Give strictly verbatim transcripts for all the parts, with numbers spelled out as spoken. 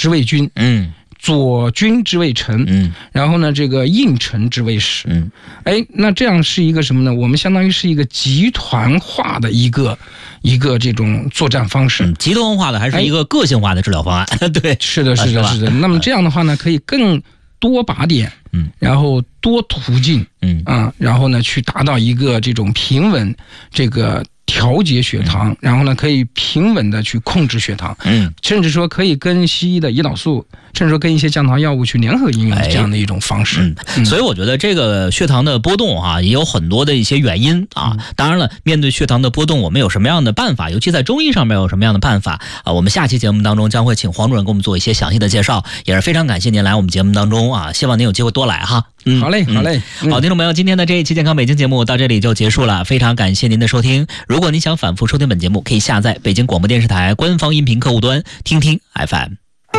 之谓君， 嗯， 左君之谓臣， 嗯， 然后呢，这个应臣之谓使， 嗯， 哎，那这样是一个什么呢？我们相当于是一个集团化的一个一个这种作战方式， 嗯，集团化的还是一个个性化的治疗方案，哎、对， 是的，是的，是的。那么这样的话呢，可以更多靶点， 嗯， 然后多途径， 嗯啊，然后呢，去达到一个这种平稳这个。调节血糖，嗯、然后呢，可以平稳的去控制血糖， 嗯， 甚至说可以跟西医的胰岛素，甚至说跟一些降糖药物去联合应用这样的一种方式。 嗯嗯、所以我觉得这个血糖的波动啊，也有很多的一些原因啊。嗯、当然了，面对血糖的波动，我们有什么样的办法？尤其在中医上面有什么样的办法啊？我们下期节目当中将会请黄主任给我们做一些详细的介绍，也是非常感谢您来我们节目当中啊，希望您有机会多来哈。 嗯，好嘞，好嘞。 嗯、好，听众朋友，今天的这一期健康北京节目到这里就结束了，非常感谢您的收听。如果您想反复收听本节目，可以下载北京广播电视台官方音频客户端听听 F M。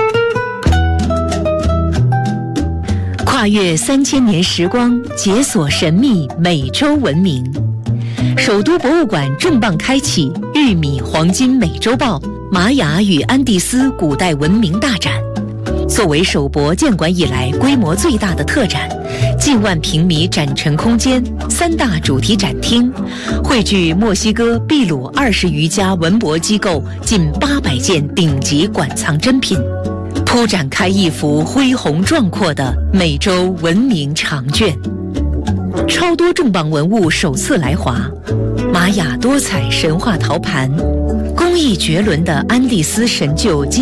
跨越三千年时光，解锁神秘美洲文明。首都博物馆重磅开启《玉米黄金美洲豹：玛雅与安第斯古代文明大展》。作为首博建馆以来规模最大的特展，近万平米展陈空间，三大主题展厅，汇聚墨西哥、秘鲁二十余家文博机构近八百件顶级馆藏珍品，铺展开一幅恢宏壮阔的美洲文明长卷。超多重磅文物首次来华，玛雅多彩神话陶盘，工艺绝伦的安第斯神鹫金